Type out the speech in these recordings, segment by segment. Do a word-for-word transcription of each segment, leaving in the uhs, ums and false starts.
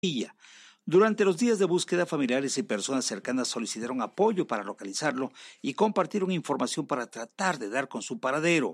Durante los días de búsqueda, familiares y personas cercanas solicitaron apoyo para localizarlo y compartieron información para tratar de dar con su paradero.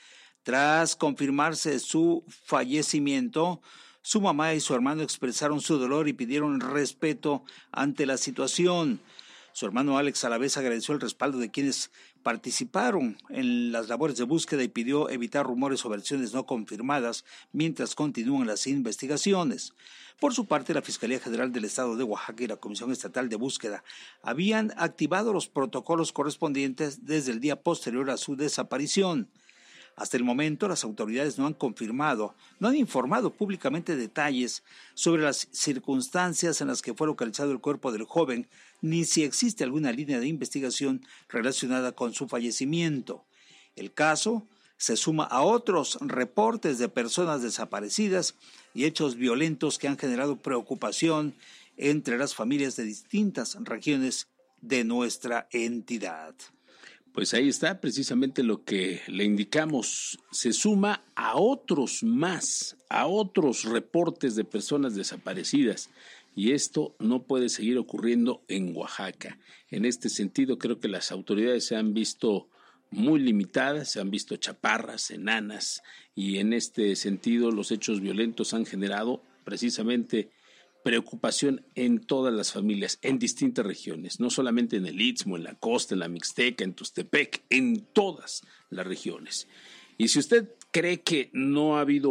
Tras confirmarse su fallecimiento, su mamá y su hermano expresaron su dolor y pidieron respeto ante la situación. Su hermano Alex a la vez agradeció el respaldo de quienes participaron en las labores de búsqueda y pidió evitar rumores o versiones no confirmadas mientras continúan las investigaciones. Por su parte, la Fiscalía General del Estado de Oaxaca y la Comisión Estatal de Búsqueda habían activado los protocolos correspondientes desde el día posterior a su desaparición. Hasta el momento, las autoridades no han confirmado, no han informado públicamente detalles sobre las circunstancias en las que fue localizado el cuerpo del joven, ni si existe alguna línea de investigación relacionada con su fallecimiento. El caso se suma a otros reportes de personas desaparecidas y hechos violentos que han generado preocupación entre las familias de distintas regiones de nuestra entidad. Pues ahí está precisamente lo que le indicamos, se suma a otros más, a otros reportes de personas desaparecidas, y esto no puede seguir ocurriendo en Oaxaca. En este sentido, creo que las autoridades se han visto muy limitadas, se han visto chaparras, enanas, y en este sentido los hechos violentos han generado precisamente preocupación en todas las familias, en distintas regiones, no solamente en el Istmo, en la costa, en la Mixteca, en Tustepec, en todas las regiones. Y si usted cree que no ha habido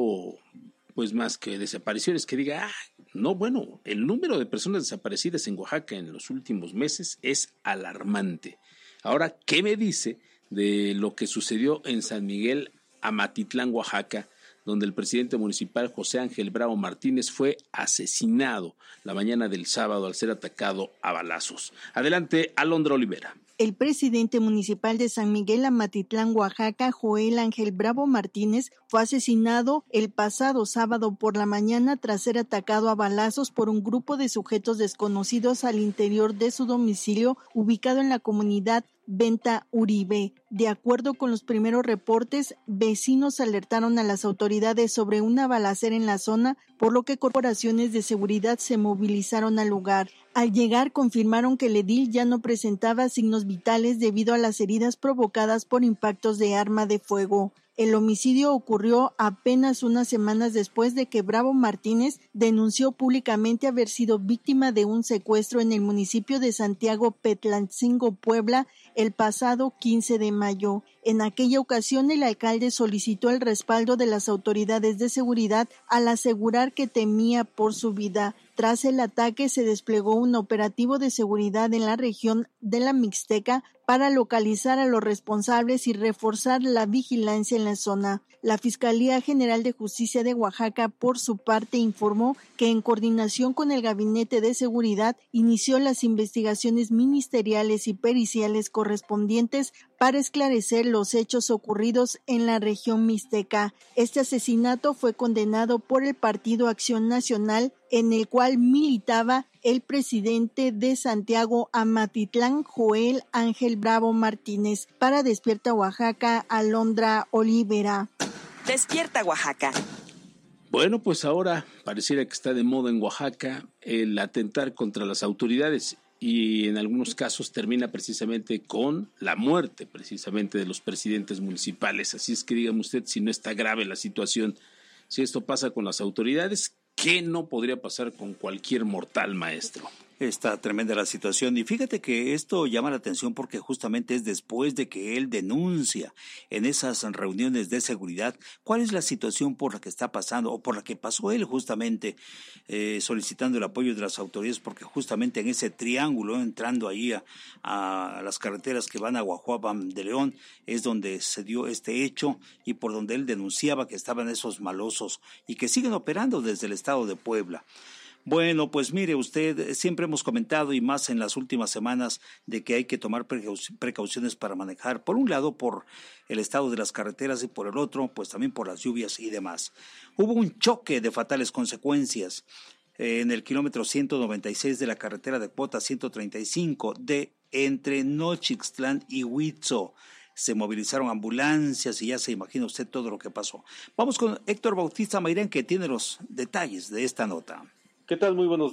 pues más que desapariciones, que diga, ah, no, bueno, el número de personas desaparecidas en Oaxaca en los últimos meses es alarmante. Ahora, ¿qué me dice de lo que sucedió en San Miguel, Amatitlán, Oaxaca, donde el presidente municipal José Ángel Bravo Martínez fue asesinado la mañana del sábado al ser atacado a balazos? Adelante, Alondra Olivera. El presidente municipal de San Miguel Amatitlán, Oaxaca, Joel Ángel Bravo Martínez, fue asesinado el pasado sábado por la mañana tras ser atacado a balazos por un grupo de sujetos desconocidos al interior de su domicilio ubicado en la comunidad Venta Uribe. De acuerdo con los primeros reportes, vecinos alertaron a las autoridades sobre una balacera en la zona, por lo que corporaciones de seguridad se movilizaron al lugar. Al llegar, confirmaron que el edil ya no presentaba signos vitales debido a las heridas provocadas por impactos de arma de fuego. El homicidio ocurrió apenas unas semanas después de que Bravo Martínez denunció públicamente haber sido víctima de un secuestro en el municipio de Santiago Petlancingo, Puebla, el pasado quince de mayo. En aquella ocasión, el alcalde solicitó el respaldo de las autoridades de seguridad al asegurar que temía por su vida. Tras el ataque, se desplegó un operativo de seguridad en la región de la Mixteca para localizar a los responsables y reforzar la vigilancia en la zona. La Fiscalía General de Justicia de Oaxaca, por su parte, informó que en coordinación con el Gabinete de Seguridad inició las investigaciones ministeriales y periciales correspondientes para esclarecer los hechos ocurridos en la región mixteca. Este asesinato fue condenado por el Partido Acción Nacional, en el cual militaba el presidente de Santiago Amatitlán, Joel Ángel Bravo Martínez. Para Despierta Oaxaca, Alondra Olivera. Despierta Oaxaca. Bueno, pues ahora pareciera que está de moda en Oaxaca el atentar contra las autoridades, y en algunos casos termina precisamente con la muerte precisamente de los presidentes municipales. Así es que dígame usted si no está grave la situación. Si esto pasa con las autoridades, ¿qué no podría pasar con cualquier mortal, maestro? Está tremenda la situación, y fíjate que esto llama la atención porque justamente es después de que él denuncia en esas reuniones de seguridad cuál es la situación por la que está pasando o por la que pasó él justamente eh, solicitando el apoyo de las autoridades, porque justamente en ese triángulo, entrando ahí a, a las carreteras que van a Guajuapan de León, es donde se dio este hecho y por donde él denunciaba que estaban esos malosos y que siguen operando desde el estado de Puebla. Bueno, pues mire usted, siempre hemos comentado y más en las últimas semanas de que hay que tomar precauciones para manejar, por un lado por el estado de las carreteras y por el otro pues también por las lluvias y demás. Hubo un choque de fatales consecuencias eh, en el kilómetro ciento noventa y seis de la carretera de cuota ciento treinta y cinco de entre Nochixtlán y Huitzo. Se movilizaron ambulancias y ya se imagina usted todo lo que pasó. Vamos con Héctor Bautista Mairén, que tiene los detalles de esta nota. ¿Qué tal? Muy buenos